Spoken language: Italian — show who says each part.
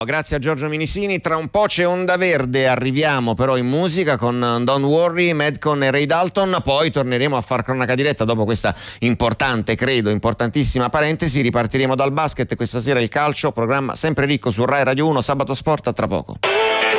Speaker 1: Grazie a Giorgio Minisini. Tra un po' c'è Onda Verde, arriviamo però in musica con Don't Worry, Madcon e Ray Dalton, poi torneremo a far cronaca diretta dopo questa importante, credo, importantissima parentesi. Ripartiremo dal basket, questa sera il calcio, programma sempre ricco su Rai Radio 1, Sabato Sport, a tra poco.